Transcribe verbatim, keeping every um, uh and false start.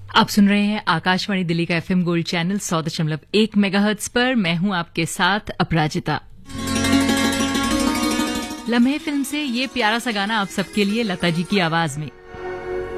आप सुन रहे हैं आकाशवाणी दिल्ली का एफएम गोल्ड चैनल सौ दशमलव एक मेगाहर्ट्ज पर। मैं हूं आपके साथ अपराजिता। लम्हे फिल्म से ये प्यारा सा गाना आप सबके लिए लता जी की आवाज में।